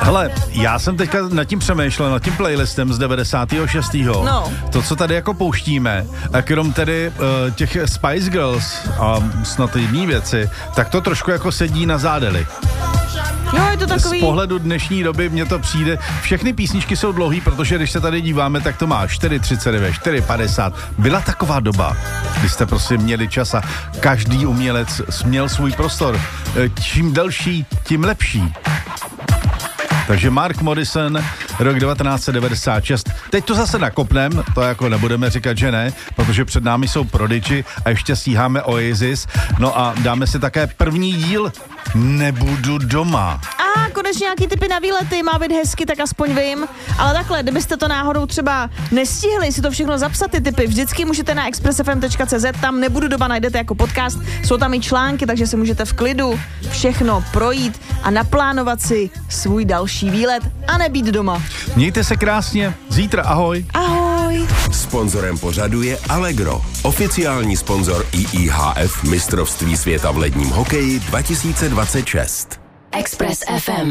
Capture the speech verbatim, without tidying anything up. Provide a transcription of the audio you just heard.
Hele, já jsem teďka nad tím přemýšlel, nad tím playlistem z devadesátého šestého No. To, co tady jako pouštíme, a krom tedy uh, těch Spice Girls a snad jiný věci, tak to trošku jako sedí na zádeli. Jo, je to takový... Z pohledu dnešní doby mně to přijde. Všechny písničky jsou dlouhý, protože když se tady díváme, tak to má čtyři třicet devět, čtyři padesát. Byla taková doba, kdy jste prostě měli čas a každý umělec měl svůj prostor. Čím delší, tím lepší. Takže Mark Morrison, rok devatenáct set devadesát šest. Teď to zase nakopnem, to jako nebudeme říkat, že ne, protože před námi jsou Prodigy a ještě stíháme Oasis. No a dáme si také první díl Nebudu doma. A konečně nějaký typy na výlety, má být hezky, tak aspoň vím. Ale takhle, kdybyste to náhodou třeba nestihli si to všechno zapsat, ty typy, vždycky můžete na express f m tečka c z, tam Nebudu doma najdete jako podcast, jsou tam i články, takže si můžete v klidu všechno projít a naplánovat si svůj další výlet a nebýt doma. Mějte se krásně, zítra ahoj. Ahoj. Sponzorem pořadu je Allegro, oficiální sponzor I I H F mistrovství světa v ledním hokeji dva tisíce dvacet šest. Express F M.